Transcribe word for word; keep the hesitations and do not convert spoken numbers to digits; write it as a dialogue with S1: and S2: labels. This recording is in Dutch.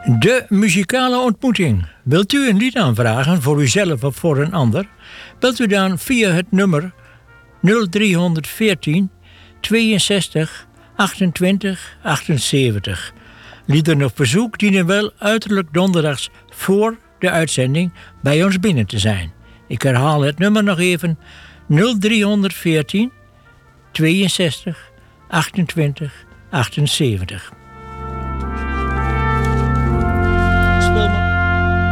S1: De muzikale ontmoeting. Wilt u een lied aanvragen voor uzelf of voor een ander? Belt u dan via het nummer nul drie veertien tweeënzestig achtentwintig achtenzestig. Liederen op verzoek dienen wel uiterlijk donderdags voor de uitzending bij ons binnen te zijn. Ik herhaal het nummer nog even: nul drie veertien tweeënzestig achtentwintig achtenzestig.